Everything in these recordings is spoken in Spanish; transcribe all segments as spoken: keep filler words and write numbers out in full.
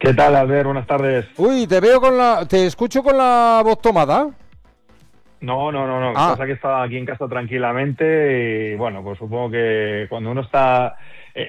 ¿Qué tal, Albert? Buenas tardes. Uy, te veo con la... ¿Te escucho con la voz tomada? No, no, no, no. Ah. Pasa que estaba aquí en casa tranquilamente y, bueno, pues supongo que cuando uno está eh,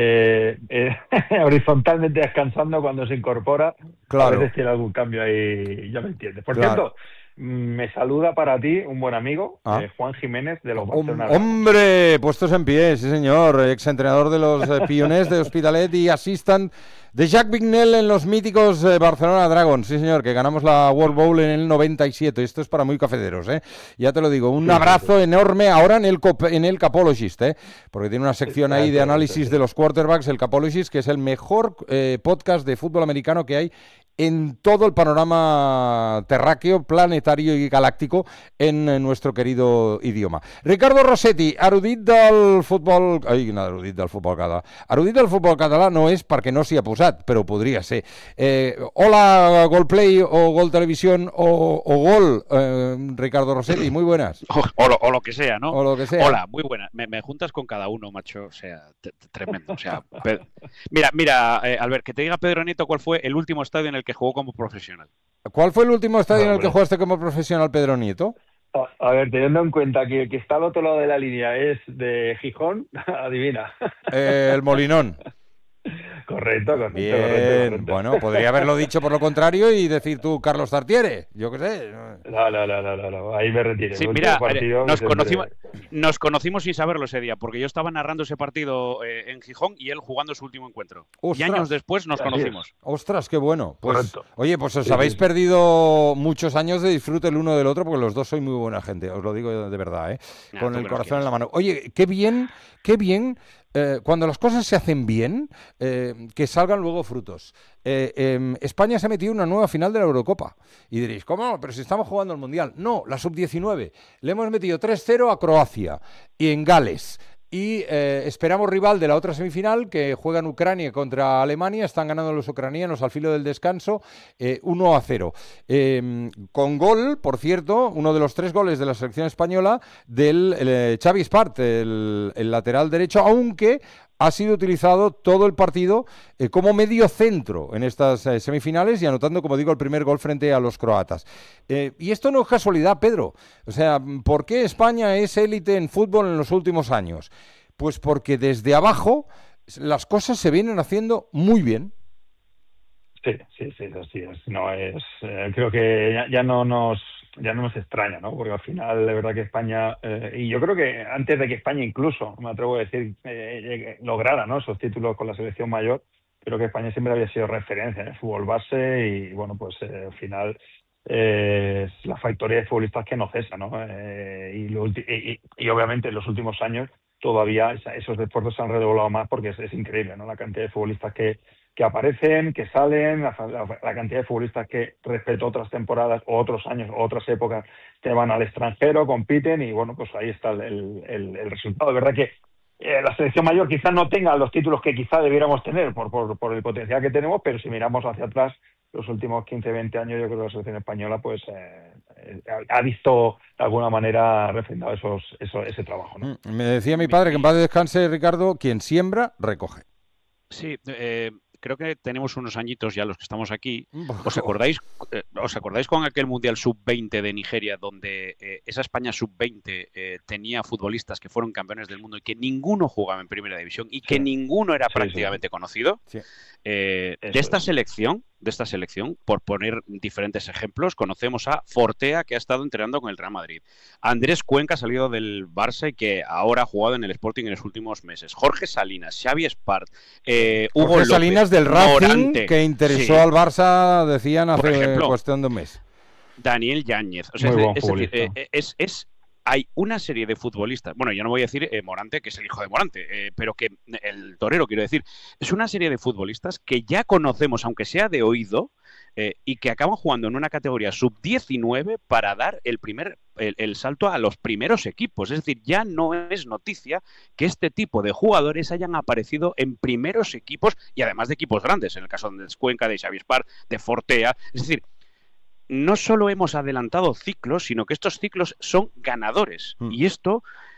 eh, eh, eh, horizontalmente descansando, cuando se incorpora, Claro. a veces tiene algún cambio ahí, ya me entiendes. Por Claro. cierto, me saluda para ti un buen amigo, Ah. eh, Juan Jiménez, de los Hom- Barcelona Dragons. Hombre, puestos en pie, sí señor, exentrenador de los eh, Pioners de Hospitalet y assistant de Jacques Vignel en los míticos eh, Barcelona Dragons, sí señor, que ganamos la World Bowl en el noventa y siete. Esto es para muy cafederos, ¿eh? Ya te lo digo, un Sí, abrazo sí, sí. enorme ahora en el cop- en el Capologist, ¿eh? Porque tiene una sección ahí de Exacto, análisis exacto. de los quarterbacks, el Capologist, que es el mejor eh, podcast de fútbol americano que hay en todo el panorama terráqueo, planetario i galàctico en eh, nuestro querido idioma. Ricardo Rossetti, erudit del futbol... Ai, no, erudit del futbol català. Erudit del futbol català no és perquè no s'hi ha posat, però podria ser. Eh, hola, Golplay o Gol Televisión o, o Gol, eh, Ricardo Rossetti, muy buenas. O, o, lo, o lo que sea, ¿no? O lo que sea. Hola, muy buena. Me, me juntas con cada uno, macho. O sea, t- t- tremendo. O sea, Pe- mira, mira, eh, Albert, que te diga Pedro Nieto cuál fue el último estadio en el que jugó como profesional. ¿Cuál fue el último estadio en el que Hombre. jugaste como profesional, Pedro Nieto? A, a ver, teniendo en cuenta que el que está al otro lado de la línea es de Gijón, adivina. Eh, el Molinón. Correcto, correcto, Bien, correcto, correcto. bueno, podría haberlo dicho por lo contrario y decir tú Carlos Tartiere, yo qué sé. No, no, no, no, no, no, ahí me retiré. Sí, El mira, último partido eh, nos, que siempre- conocimos, nos conocimos sin saberlo ese día, porque yo estaba narrando ese partido eh, en Gijón y él jugando su último encuentro. ¡Ostras! Y años después nos Así es. conocimos. Ostras, qué bueno. Pues, Correcto. oye, pues os Sí, habéis sí, sí. perdido muchos años de disfrute el uno del otro, porque los dos sois muy buena gente, os lo digo de verdad, ¿eh? Ah, Con tú el que nos corazón en quieres. la mano. Oye, qué bien, qué bien, eh, cuando las cosas se hacen bien, eh, que salgan luego frutos. Eh, em, España se ha metido en una nueva final de la Eurocopa. Y diréis, ¿cómo no? Pero si estamos jugando el Mundial. No, la sub diecinueve. Le hemos metido tres cero a Croacia y en Gales. Y eh, esperamos rival de la otra semifinal, que juegan Ucrania contra Alemania. Están ganando los ucranianos al filo del descanso, eh, uno a cero. Eh, con gol, por cierto, uno de los tres goles de la selección española del eh, Xavi Espart, el, el lateral derecho, aunque ha sido utilizado todo el partido eh, como medio centro en estas eh, semifinales y anotando, como digo, el primer gol frente a los croatas. Eh, y esto no es casualidad, Pedro. O sea, ¿por qué España es élite en fútbol en los últimos años? Pues porque desde abajo las cosas se vienen haciendo muy bien. Sí, sí, sí, así es. No es, eh, creo que ya, ya no nos ya no nos extraña, ¿no? Porque al final, de verdad que España, eh, y yo creo que antes de que España incluso, me atrevo a decir, eh, llegue- lograra, ¿no?, esos títulos con la selección mayor, creo que España siempre había sido referencia en el fútbol base y, bueno, pues eh, al final eh, es la factoría de futbolistas que no cesa, ¿no? Eh, y, lo ulti- y, y- y obviamente en los últimos años todavía esa- esos esfuerzos se han redoblado más porque es, es increíble, ¿no? La cantidad de futbolistas que que aparecen, que salen, la, la, la cantidad de futbolistas que respecto a otras temporadas o otros años o otras épocas que van al extranjero, compiten y bueno, pues ahí está el, el, el resultado. De verdad que eh, la selección mayor quizás no tenga los títulos que quizá debiéramos tener por, por, por el potencial que tenemos, pero si miramos hacia atrás, los últimos quince, veinte años, yo creo que la selección española pues eh, eh, ha visto de alguna manera refrendado esos, eso, ese trabajo, ¿no? Mm, Me decía mi padre que en paz descanse, Ricardo, quien siembra, recoge. Sí, eh, creo que tenemos unos añitos ya los que estamos aquí. ¿Os acordáis, eh, ¿os acordáis con aquel Mundial sub veinte de Nigeria donde eh, esa España sub veinte eh, tenía futbolistas que fueron campeones del mundo y que ninguno jugaba en primera división y que Sí. ninguno era Sí, prácticamente sí. conocido? Sí. Eh, de Eso esta es. selección, de esta selección, por poner diferentes ejemplos, conocemos a Fortea, que ha estado entrenando con el Real Madrid. Andrés Cuenca, salido del Barça y que ahora ha jugado en el Sporting en los últimos meses. Jorge Salinas, Xavi Espart, eh, Hugo Jorge López, Salinas del Racing, Morante, que interesó sí, al Barça, decían, Por hace ejemplo. cuestión de un mes. Daniel Yáñez. O sea, Muy es, buen es decir, futbolista. eh, es, es, hay una serie de futbolistas, bueno, yo no voy a decir eh, Morante, que es el hijo de Morante, eh, pero que el torero, quiero decir, es una serie de futbolistas que ya conocemos, aunque sea de oído, eh, y que acaban jugando en una categoría sub diecinueve para dar el primer el, el salto a los primeros equipos. Es decir, ya no es noticia que este tipo de jugadores hayan aparecido en primeros equipos y además de equipos grandes, en el caso de Cuenca, de Xavi Espart, de Fortea. Es decir, no solo hemos adelantado ciclos, sino que estos ciclos son ganadores. Mm. Y esto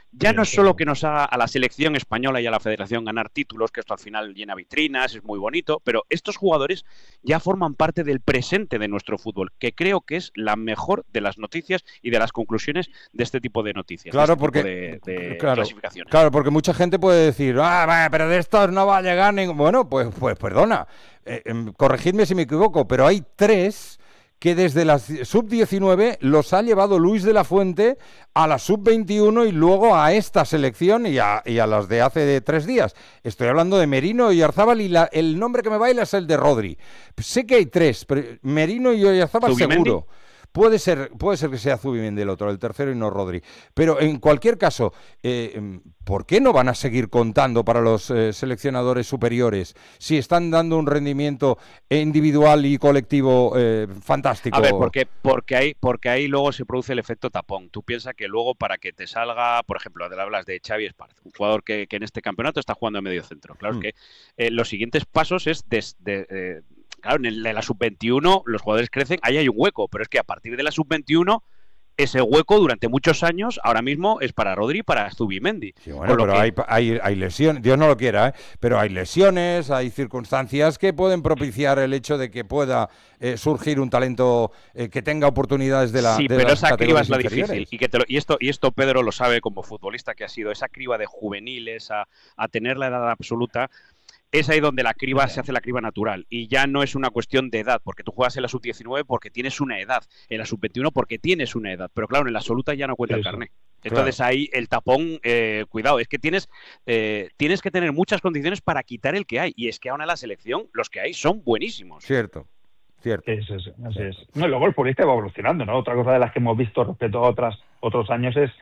ya sí, no es sí. solo que nos haga a la selección española y a la federación ganar títulos, que esto al final llena vitrinas, es muy bonito, pero estos jugadores ya forman parte del presente de nuestro fútbol, que creo que es la mejor de las noticias y de las conclusiones de este tipo de noticias, Claro, de este porque, tipo de, de claro, clasificaciones. claro, porque mucha gente puede decir, ah, vaya, pero de estos no va a llegar ningún... Bueno, pues, pues perdona, eh, eh, corregidme si me equivoco, pero hay tres que desde la sub diecinueve los ha llevado Luis de la Fuente a la sub veintiuno y luego a esta selección y a, y a las de hace de tres días. Estoy hablando de Merino y Oyarzábal y la, el nombre que me baila es el de Rodri. Sé que hay tres, pero Merino y Oyarzábal seguro. Puede ser, puede ser que sea Zubimendi el otro, el tercero y no Rodri. Pero en cualquier caso, eh, ¿por qué no van a seguir contando para los eh, seleccionadores superiores si están dando un rendimiento individual y colectivo eh, fantástico? A ver, porque, porque, ahí, porque ahí luego se produce el efecto tapón. Tú piensas que luego para que te salga, por ejemplo, hablas de Xavi Esparz, un jugador que, que en este campeonato está jugando en medio centro. Claro, mm. es que eh, los siguientes pasos es de... de eh, claro, en, el, en la sub veintiuno los jugadores crecen, ahí hay un hueco, pero es que a partir de la sub veintiuno ese hueco durante muchos años ahora mismo es para Rodri y para Zubimendi. Sí, bueno, pero que... hay, hay, hay lesiones, Dios no lo quiera, ¿eh? Pero hay lesiones, hay circunstancias que pueden propiciar el hecho de que pueda eh, surgir un talento eh, que tenga oportunidades de la Sí, de pero las esa criba es la inferiores. difícil. Y, que te lo, y, esto, y esto Pedro lo sabe como futbolista que ha sido, esa criba de juveniles a, a tener la edad absoluta. Es ahí donde la criba se hace la criba natural y ya no es una cuestión de edad, porque tú juegas en la sub diecinueve porque tienes una edad, en la sub veintiuno porque tienes una edad, pero claro, en la absoluta ya no cuenta el carnet. Entonces claro. ahí el tapón, eh, cuidado, es que tienes, eh, tienes que tener muchas condiciones para quitar el que hay y es que ahora en la selección los que hay son buenísimos. Cierto. Cierto. Eso es, así es. No, y luego el futbolista va evolucionando, ¿no? Otra cosa de las que hemos visto respecto a otras, otros años es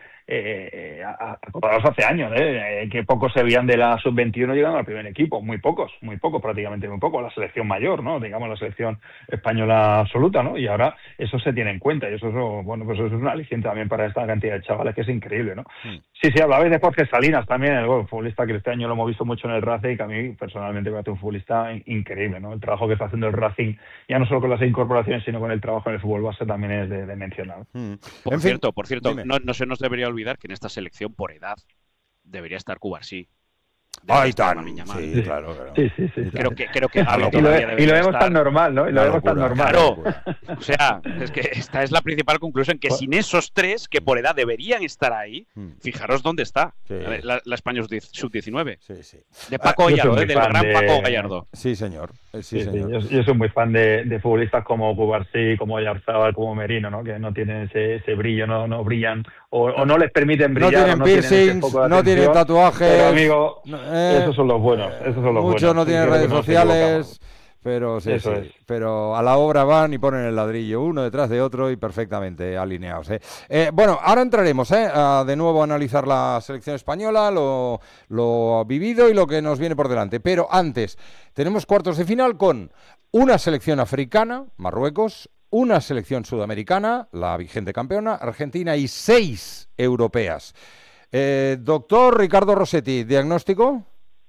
Eh, acordados hace años, ¿eh? que pocos se veían de la sub veintiuno llegando al primer equipo, muy pocos, muy pocos, prácticamente muy pocos, la selección mayor, ¿no? Digamos la selección española absoluta, ¿no? Y ahora eso se tiene en cuenta y eso, eso bueno, pues eso es un aliciente también para esta cantidad de chavales que es increíble, ¿no? Mm. Sí, sí, hablabais de Jorge Salinas también, el bueno, futbolista que este año lo hemos visto mucho en el Racing y que a mí personalmente me parece un futbolista increíble, ¿no? El trabajo que está haciendo el Racing, ya no solo con las incorporaciones, sino con el trabajo en el fútbol base también es de, de mencionar. Mm. Por en cierto, fin, por cierto, no, no se nos debería olvidar que en esta selección por edad debería estar Cubarsí. Ay, tan. Sí, sí, claro, claro. Sí, sí, sí. Creo que, creo que algo y, lo, y lo vemos tan normal, ¿no? Y lo vemos tan normal. Claro. O sea, es que esta es la principal conclusión, que sin esos tres, que por edad deberían estar ahí, fijaros dónde está sí. la, la España sub diecinueve. Sí, sí. De Paco ah, Gallardo, ¿eh? del gran de... Paco Gallardo. Sí, señor. Sí, sí, señor. Sí. Yo, yo soy muy fan de, de futbolistas como Cubarsí, como Oyarzábal, como Merino, ¿no? Que no tienen ese, ese brillo, no, no brillan o, o no les permiten brillar. No tienen no piercings, tienen no tienen tatuajes. Pero, amigo, eh, esos son los buenos. Esos son los muchos buenos. no tienen sí, redes no sociales. Pero sí, Eso sí. es. Pero a la obra van y ponen el ladrillo uno detrás de otro y perfectamente alineados. ¿eh? Eh, bueno, ahora entraremos ¿eh? a de nuevo a analizar la selección española, lo, lo vivido y lo que nos viene por delante. Pero antes, tenemos cuartos de final con una selección africana, Marruecos, una selección sudamericana, la vigente campeona, Argentina y seis europeas. Eh, doctor Ricardo Rossetti, ¿diagnóstico?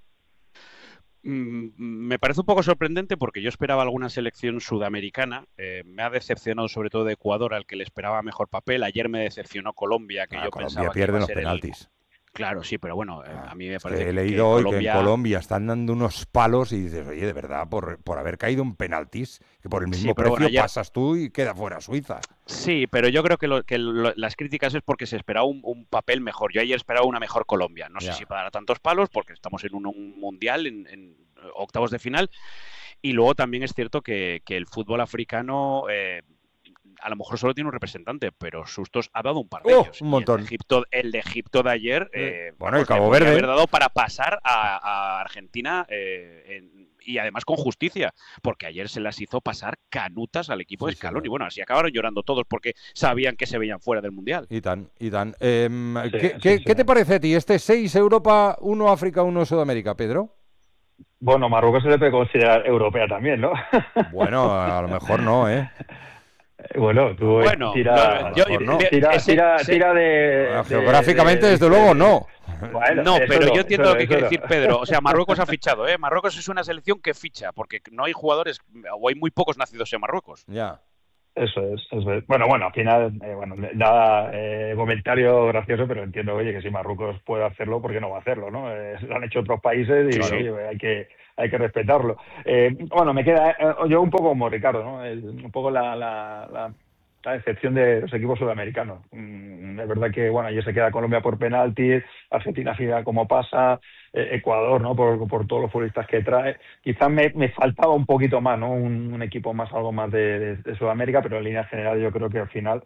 Me parece un poco sorprendente porque yo esperaba alguna selección sudamericana. Eh, me ha decepcionado sobre todo de Ecuador, al que le esperaba mejor papel. Ayer me decepcionó Colombia, que ah, yo Colombia pensaba pierde que iba a los ser penaltis. El... Claro, sí, pero bueno, eh, a mí me parece que he que leído hoy Colombia... que en Colombia están dando unos palos y dices, oye, de verdad, por, por haber caído en penaltis, que por el mismo sí, precio bueno, ayer... pasas tú y queda fuera Suiza. Sí, pero yo creo que, lo, que lo, las críticas es porque se esperaba un, un papel mejor. Yo ayer esperaba una mejor Colombia. No sé ya. si para dar tantos palos, porque estamos en un, un mundial, en, en octavos de final. Y luego también es cierto que, que el fútbol africano... Eh, a lo mejor solo tiene un representante, pero sustos ha dado un par de oh, ellos. Un montón. El de Egipto, el de, Egipto de ayer, eh, bueno, el Cabo Verde haber dado para pasar a, a Argentina eh, en, y además con justicia, porque ayer se las hizo pasar canutas al equipo sí, de Scaloni. Sí, y bueno, así acabaron llorando todos porque sabían que se veían fuera del mundial. Y tan, y tan. Eh, sí, ¿qué, sí, ¿qué, sí. ¿Qué te parece a ti? Este seis Europa, uno África, uno Sudamérica, Pedro. Bueno, Marruecos se le puede considerar europea también, ¿no? Bueno, a lo mejor no, ¿eh? Bueno, tú bueno, tira, yo, yo, no. tira, ese, tira, ese, tira de, bueno, geográficamente, de, de, desde de, luego, no. Bueno, no, pero no, yo entiendo lo que quiere no. decir Pedro. O sea, Marruecos ha fichado, ¿eh? Marruecos es una selección que ficha, porque no hay jugadores, o hay muy pocos nacidos en Marruecos. Ya. Eso es, eso es. Bueno, bueno, al final, eh, bueno, nada, eh, comentario gracioso, pero entiendo, oye, que si Marruecos puede hacerlo, ¿por qué no va a hacerlo, no? Eh, lo han hecho otros países y, Sí, sí. oye, hay que hay que respetarlo. Eh, bueno, me queda eh, yo un poco como Ricardo, ¿no? El- un poco la, la, la, la excepción de los equipos sudamericanos. Mm, es verdad que, bueno, ayer se queda Colombia por penaltis, Argentina fija como pasa, eh, Ecuador, ¿no? Por, por todos los futbolistas que trae. Quizás me, me faltaba un poquito más, ¿no? Un, un equipo más, algo más de, de, de Sudamérica, pero en línea general yo creo que al final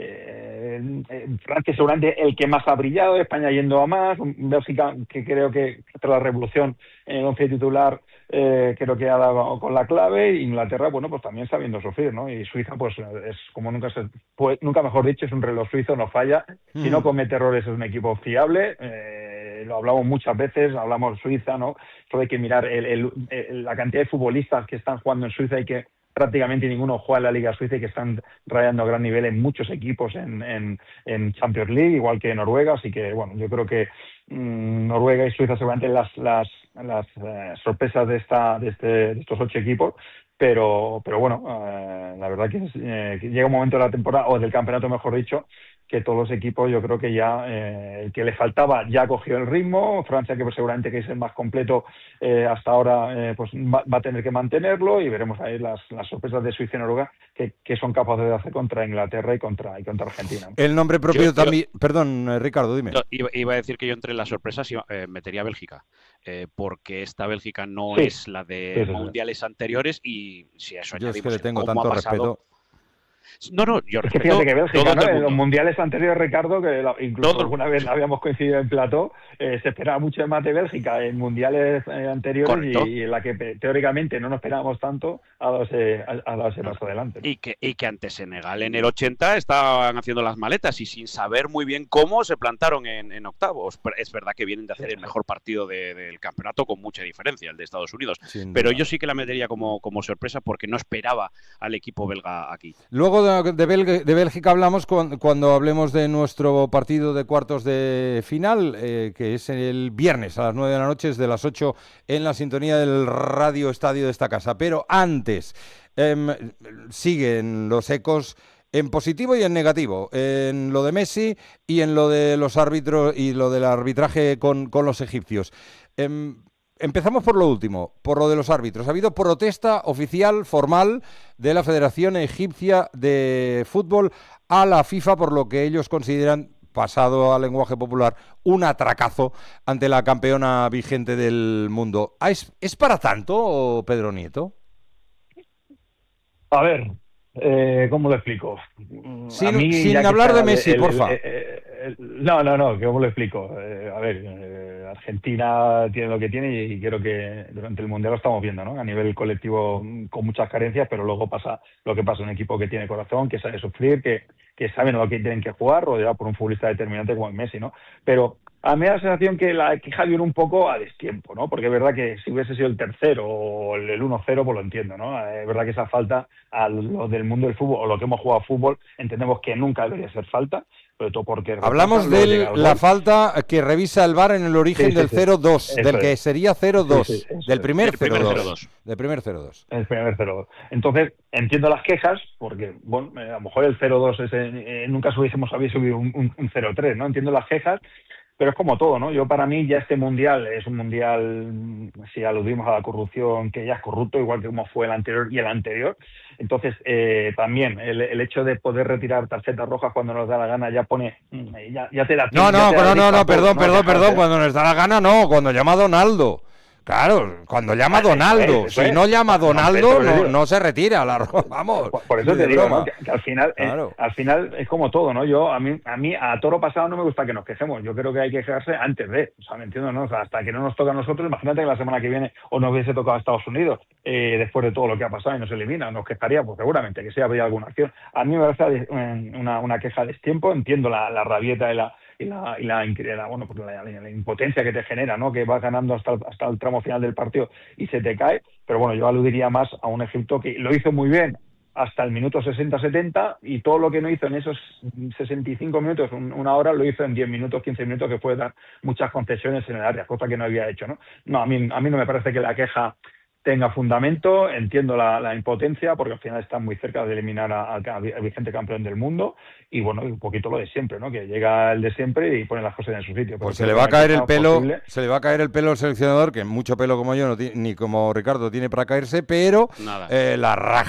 eh, eh, Francia seguramente el que más ha brillado, España yendo a más, Bélgica que creo que tras la revolución en el once titular eh, creo que ha dado con la clave, Inglaterra, bueno, pues también sabiendo sufrir, ¿no? Y Suiza, pues es como nunca se puede, nunca mejor dicho, es un reloj suizo, no falla, si no Mm. comete errores es un equipo fiable, eh, lo hablamos muchas veces, hablamos Suiza, ¿no? Solo hay que mirar el, el, el, la cantidad de futbolistas que están jugando en Suiza y que prácticamente ninguno juega en la Liga Suiza y que están rayando a gran nivel en muchos equipos en, en, en Champions League, igual que Noruega, así que bueno, yo creo que mmm, Noruega y Suiza seguramente las las, las eh, sorpresas de esta de, este, de estos ocho equipos, pero pero bueno, eh, la verdad que, es, eh, que llega un momento de la temporada, o del campeonato mejor dicho, que todos los equipos yo creo que ya eh, el que le faltaba ya cogió el ritmo, Francia que pues, seguramente que es el más completo eh, hasta ahora eh, pues va, va a tener que mantenerlo y veremos ahí las, las sorpresas de Suiza y Noruega que, que son capaces de hacer contra Inglaterra y contra y contra Argentina. El nombre propio Yo, yo, también... Perdón, eh, Ricardo, dime. yo iba, iba a decir que yo entre las sorpresas iba- eh, metería a Bélgica, eh, porque esta Bélgica no Sí, es la sí, de sí, sí. mundiales anteriores y si a eso Yo es que añadimos le el tengo cómo ha tanto pasado... respeto. No, no, yo Es que fíjate respeto que Bélgica, todo ¿no? el En los mundo. mundiales anteriores, Ricardo, que la- incluso Todo, alguna vez habíamos coincidido en plató, eh, se esperaba mucho más de Bélgica en mundiales eh, anteriores y, correcto. y en la que pe- teóricamente no nos esperábamos tanto, ha dado ese, ha, ha dado ese No, no. paso adelante, ¿no? Y que, y que ante Senegal en el ochenta estaban haciendo las maletas y sin saber muy bien cómo se plantaron en, en octavos. Pero es verdad que vienen de hacer el mejor partido de- del campeonato con mucha diferencia, el de Estados Unidos. Sin Pero duda. yo sí que la metería como, como sorpresa porque no esperaba al equipo belga aquí. Luego de, de, Belga- de Bélgica hablamos con- cuando hablemos de nuestro partido de cuartos de final, eh, que es el viernes a las nueve de la noche, es de las ocho en la sintonía del Radio Estadio de esta casa. Pero antes, em, siguen los ecos en positivo y en negativo, en lo de Messi y en lo de los árbitros y lo del arbitraje con, con los egipcios. Em, Empezamos por lo último, por lo de los árbitros. Ha habido protesta oficial, formal, de la Federación Egipcia de Fútbol a la FIFA por lo que ellos consideran, pasado al lenguaje popular, un atracazo ante la campeona vigente del mundo. ¿Es, es para tanto, Pedro Nieto? A ver, eh, ¿cómo lo explico? Mm, A Sin, mí, sin ya que hablar de está el- Messi, el- el- porfa. el- el- no, no, no, ¿cómo lo explico? Eh, a ver, eh, Argentina tiene lo que tiene y creo que durante el Mundial lo estamos viendo, ¿no? A nivel colectivo mm, con muchas carencias, pero luego pasa lo que pasa, un equipo que tiene corazón, que sabe sufrir, que, que saben lo que tienen que jugar, rodeado por un futbolista determinante como el Messi, ¿no? Pero a mí me da la sensación que la queja viene un poco a destiempo, ¿no? Porque es verdad que si hubiese sido el tercero o el uno cero, pues lo entiendo, ¿no? Es verdad que esa falta a los del mundo del fútbol o lo que hemos jugado a fútbol entendemos que nunca debería ser falta, sobre todo porque Hablamos retratan, luego de llega el la gol. falta que revisa el V A R en el origen Sí, sí, del sí. cero dos, Eso del que es. sería cero dos, Sí, sí, eso del es. primer Del primer cero cero dos. dos. Del primer cero dos. El primer cero dos. Entonces, entiendo las quejas, porque, bueno, eh, a lo mejor el cero dos es, eh, nunca hubiésemos había subido un, un, un cero tres, ¿no? Entiendo las quejas, pero es como todo, ¿no? Yo, para mí, ya este mundial es un mundial, si aludimos a la corrupción, que ya es corrupto, igual que como fue el anterior y el anterior. Entonces, eh, también el, el hecho de poder retirar tarjetas rojas cuando nos da la gana ya pone, ya, ya te da No, ya no, te da no, no, derecho a no, todo, perdón, ¿no? perdón, A quejarte. perdón, cuando nos da la gana no, cuando llama a Donaldo. Claro, cuando llama a Ah, eso Donaldo. es, eso Si es. no llama a No, Donaldo, eso no, digo. no se retira. La, ro- vamos. Por, por eso ni te de digo, broma. ¿no? que, que al final, Claro. eh, al final es como todo, ¿no? Yo a mí, a mí a toro pasado no me gusta que nos quejemos. Yo creo que hay que quejarse antes de, o sea, me entiendo, ¿no? O sea, hasta que no nos toca a nosotros, imagínate que la semana que viene o nos hubiese tocado a Estados Unidos eh, después de todo lo que ha pasado y nos elimina, nos quejaríamos seguramente que sí habría alguna acción. A mí me parece una, una queja de tiempo, entiendo la, la rabieta y la y la, y la, la bueno pues la, la, la impotencia que te genera, ¿no? Que vas ganando hasta el, hasta el tramo final del partido y se te cae, pero bueno, yo aludiría más a un Egipto que lo hizo muy bien hasta el minuto sesenta setenta y todo lo que no hizo en esos sesenta y cinco minutos, un, una hora, lo hizo en diez minutos, quince minutos, que puede dar muchas concesiones en el área, cosa que no había hecho, ¿no? No, a mí, a mí no me parece que la queja tenga fundamento. Entiendo la, la impotencia, porque al final están muy cerca de eliminar al vigente campeón del mundo. Y bueno, un poquito lo de siempre, ¿no? Que llega el de siempre y pone las cosas en su sitio. Pues se le va a caer el pelo, posible. se le va a caer el pelo al seleccionador, que mucho pelo como yo, no tiene, ni como Ricardo tiene para caerse, pero eh, la raja